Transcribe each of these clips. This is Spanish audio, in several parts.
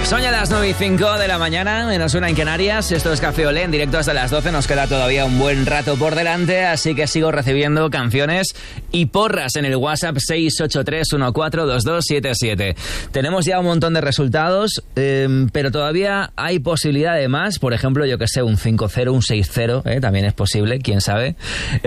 Son ya las 9:05 de la mañana, -1 en Canarias. Esto es Café Olé, en directo hasta las 12. Nos queda todavía un buen rato por delante, así que sigo recibiendo canciones y porras en el WhatsApp 683142277. Tenemos ya un montón de resultados, pero todavía hay posibilidad de más. Por ejemplo, yo que sé, un 5-0, un 6-0, también es posible, quién sabe.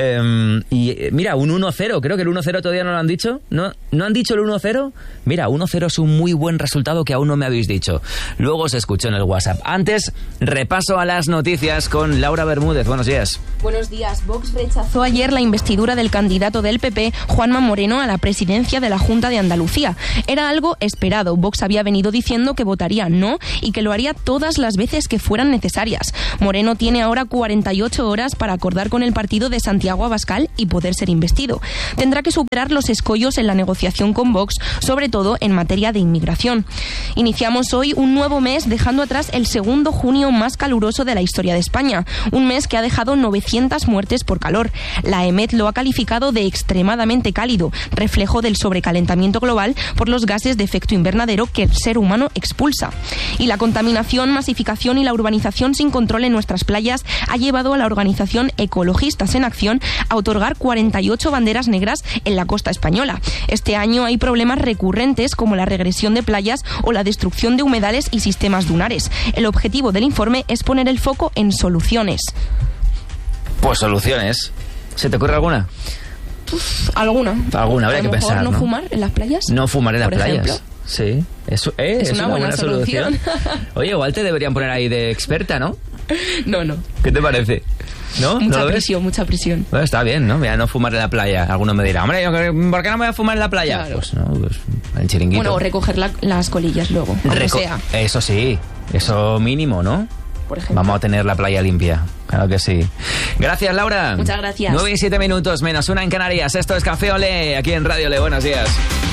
Y mira, un 1-0, creo que el 1-0 todavía no lo han dicho. ¿No han dicho el 1-0? Mira, 1-0 es un muy buen resultado que aún no me habéis dicho. Luego os escucho en el WhatsApp. Antes, repaso a las noticias con Laura Bermúdez. Buenos días. Buenos días. Vox rechazó ayer la investidura del candidato del PP, Juanma Moreno, a la presidencia de la Junta de Andalucía. Era algo esperado. Vox había venido diciendo que votaría no y que lo haría todas las veces que fueran necesarias. Moreno tiene ahora 48 horas para acordar con el partido de Santiago Abascal y poder ser investido. Tendrá que superar los escollos en la negociación con Vox, sobre todo en materia de inmigración. Iniciamos hoy un nuevo mes, dejando atrás el segundo junio más caluroso de la historia de España. Un mes que ha dejado 900 muertes por calor. La EMET lo ha calificado de extremadamente cálido, reflejo del sobrecalentamiento global por los gases de efecto invernadero que el ser humano expulsa. Y la contaminación, masificación y la urbanización sin control en nuestras playas ha llevado a la organización Ecologistas en Acción a otorgar 48 banderas negras en la costa española. Este año hay problemas recurrentes como la regresión de playas o la destrucción de humedales y sistemas dunares. El objetivo del informe es poner el foco en soluciones. Pues soluciones. ¿Se te ocurre alguna? Alguna, habría que pensar, ¿no? ¿No fumar en las playas? No fumar en las playas. Ejemplo. Sí, eso es una buena solución. Oye, igual te deberían poner ahí de experta, ¿no? No. ¿Qué te parece? ¿No? Mucha presión. Bueno, está bien, ¿no? Mira, no fumar en la playa. Alguno me dirá, hombre, ¿por qué no me voy a fumar en la playa? Claro. Pues no, pues el chiringuito. Bueno, o recoger las colillas luego, aunque sea. Eso sí, eso mínimo, ¿no? Por ejemplo. Vamos a tener la playa limpia, claro que sí. Gracias, Laura. Muchas gracias. 9:07, -1 en Canarias. Esto es Café Olé, aquí en Radio Olé. Buenos días.